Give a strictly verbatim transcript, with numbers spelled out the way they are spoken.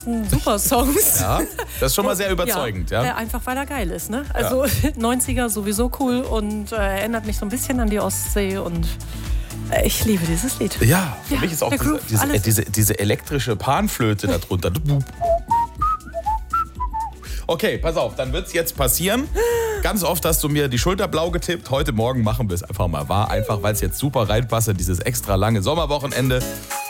super Songs. Ja, das ist schon mal sehr überzeugend. Ja, ja. Einfach weil er geil ist. Ne? Also ja. neunziger sowieso cool und äh, erinnert mich so ein bisschen an die Ostsee und äh, ich liebe dieses Lied. Ja, für ja, mich ist auch diese, Groove, diese, äh, diese, diese elektrische Panflöte da drunter. Okay, pass auf, dann wird's jetzt passieren. Ganz oft hast du mir die Schulter blau getippt. Heute Morgen machen wir es einfach mal wahr. Einfach, weil es jetzt super reinpasst, dieses extra lange Sommerwochenende.